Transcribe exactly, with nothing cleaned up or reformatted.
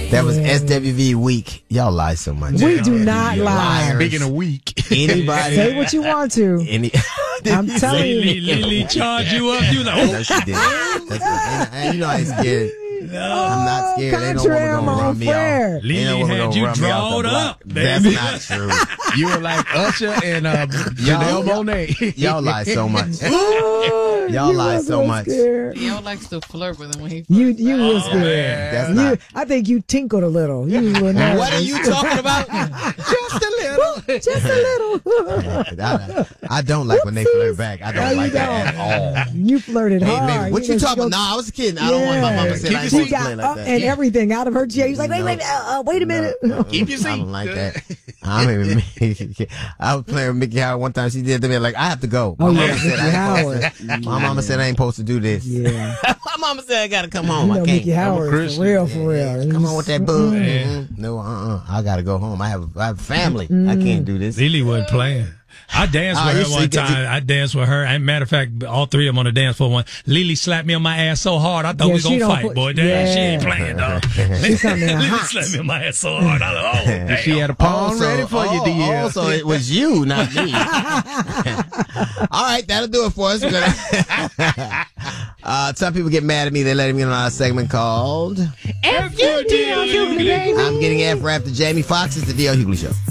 That was S W V week. Y'all lie so much. We do not lie. Speaking of week. Anybody? Say what you want to. Any? I'm telling you. Lily, Lily charge you up. You like, oh. No, she did. That's what, and you know I ain't scared. No. I'm not scared. Ain't no woman gonna run me off. Lily had you drawed up. That's not true. You were like Usher and uh, Janelle Monáe. Y'all lie so much. Ooh, Y'all lie so much. Theo likes to flirt with him when he. You you oh, was scared. That's you, not. I think you tinkled a little. You were nervous. What are you talking about? Just a little. Just a little. I, I don't like when they flirt back. I don't no, like don't. that at all. You flirted hey, hard. Baby, what you, you talking about? No, I was kidding. I don't want my mama said I ain't supposed to play like that. And everything out of her chair. He's like, wait, wait, uh, wait a minute. No, Keep your seat. I don't like that. I mean, I was playing with Mickey Howard one time. She did to me like, I have to go. My oh, mama yeah, said I Howard. To, my yeah. mama said I ain't supposed to do this. Yeah. My mama said I gotta come home. You know, I can't. Mickey Howard, for real, for real. Yeah, come on with that bug. Mm-hmm. No, uh, uh I gotta go home. I have, I have a family. Mm-hmm. I can't do this. Lily wasn't playing. I danced with oh, her one time. I danced with her. And matter of fact, all three of them on the dance floor. One, Lily slapped me on my ass so hard, I thought yeah, we gonna fight, put, boy. Damn, yeah. she ain't playing, dog. Lily slapped me on my ass so hard. I was like, oh, damn. She had a pawn also, ready for oh, you, D L. Oh, so it was you, not me. All right, that'll do it for us. We're gonna uh, some people get mad at me. They let me in on our segment called F U D L Hughley, baby. I'm getting F after Jamie Foxx. It's the D L Hughley Show.